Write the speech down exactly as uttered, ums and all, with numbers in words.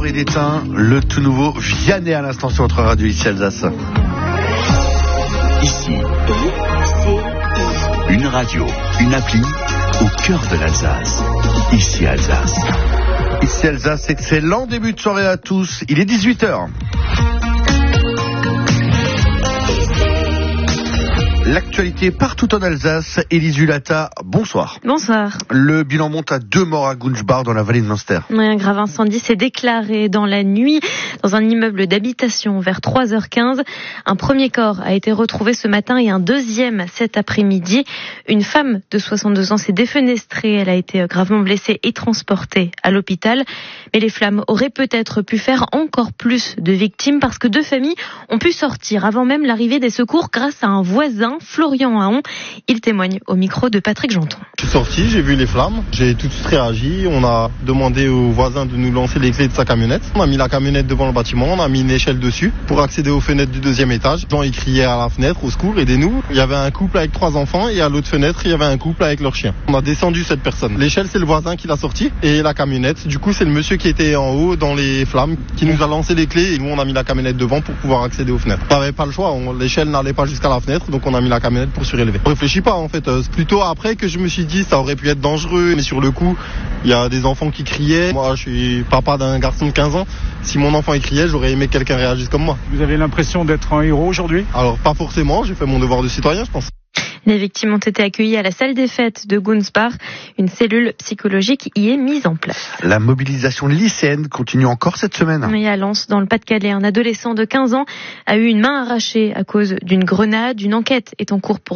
Henri Détain, le tout nouveau Vianney à l'instant sur votre radio ici Alsace. Ici, une radio, une appli au cœur de l'Alsace. Ici Alsace. Ici Alsace, excellent début de soirée à tous. Il est dix-huit heures. L'actualité partout en Alsace. Élise Hulata, bonsoir. Bonsoir. Le bilan monte à deux morts à Gunschbach dans la vallée de Münster. Oui, un grave incendie s'est déclaré dans la nuit dans un immeuble d'habitation vers trois heures quinze. Un premier corps a été retrouvé ce matin et un deuxième cet après-midi. Une femme de soixante-deux ans s'est défenestrée. Elle a été gravement blessée et transportée à l'hôpital. Mais les flammes auraient peut-être pu faire encore plus de victimes parce que deux familles ont pu sortir avant même l'arrivée des secours grâce à un voisin, Florian Haon. Il témoigne au micro de Patrick Janton. Je suis sorti, j'ai vu les flammes, j'ai tout de suite réagi. On a demandé au voisin de nous lancer les clés de sa camionnette. On a mis la camionnette devant le bâtiment, on a mis une échelle dessus pour accéder aux fenêtres du deuxième étage. Les gens ils criaient à la fenêtre, au secours, aidez-nous. Il y avait un couple avec trois enfants et à l'autre fenêtre, il y avait un couple avec leur chien. On a descendu cette personne. L'échelle, c'est le voisin qui l'a sortie et la camionnette. Du coup, c'est le monsieur qui était en haut dans les flammes qui nous a lancé les clés et nous, on a mis la camionnette devant pour pouvoir accéder aux fenêtres. On n'avait pas le choix, on, l'échelle n'allait pas jusqu'à la fenêtre, donc on a mis la camionnette pour surélever. On réfléchit pas en fait, c'est plutôt après que je me suis dit ça aurait pu être dangereux, mais sur le coup il y a des enfants qui criaient. Moi je suis papa d'un garçon de quinze ans, si mon enfant il criait j'aurais aimé que quelqu'un réagisse comme moi. Vous avez l'impression d'être un héros aujourd'hui ? Alors pas forcément, j'ai fait mon devoir de citoyen je pense. Les victimes ont été accueillies à la salle des fêtes de Gunschbach. Une cellule psychologique y est mise en place. La mobilisation lycéenne continue encore cette semaine. Et à Lens, dans le Pas-de-Calais, un adolescent de quinze ans a eu une main arrachée à cause d'une grenade. Une enquête est en cours pour